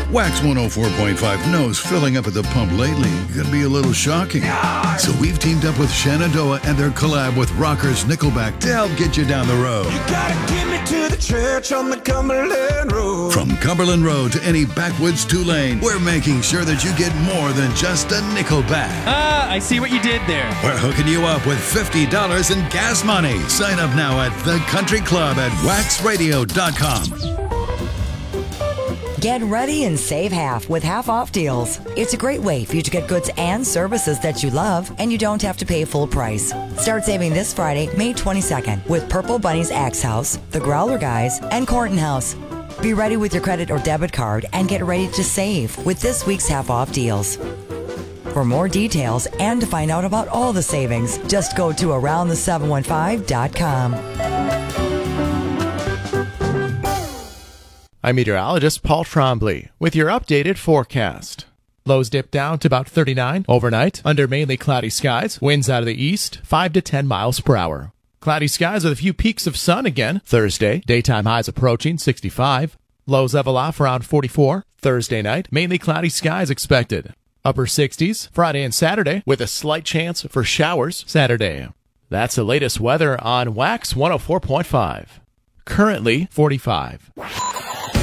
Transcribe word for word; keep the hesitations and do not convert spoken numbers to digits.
Wax one oh four point five knows filling up at the pump lately can be a little shocking. So we've teamed up with Shenandoah and their collab with rockers Nickelback to help get you down the road. You gotta get me to the church on the Cumberland Road. From Cumberland Road to any backwoods Tulane, we're making sure that you get more than just a Nickelback. Ah, I see what you did there. We're hooking you up with fifty dollars in gas money. Sign up now at the Country Club at wax radio dot com. Get ready and save half with half-off deals. It's a great way for you to get goods and services that you love, and you don't have to pay full price. Start saving this Friday, May twenty-second, with Purple Bunny's Axe House, The Growler Guys, and Corton House. Be ready with your credit or debit card and get ready to save with this week's half-off deals. For more details and to find out about all the savings, just go to around the seven one five dot com. I'm meteorologist Paul Trombley with your updated forecast. Lows dip down to about thirty-nine overnight under mainly cloudy skies. Winds out of the east, five to ten miles per hour. Cloudy skies with a few peaks of sun again Thursday. Daytime highs approaching sixty-five. Lows level off around forty-four. Thursday night, mainly cloudy skies expected. Upper sixties Friday and Saturday with a slight chance for showers Saturday. That's the latest weather on Wax one oh four point five. Currently forty-five.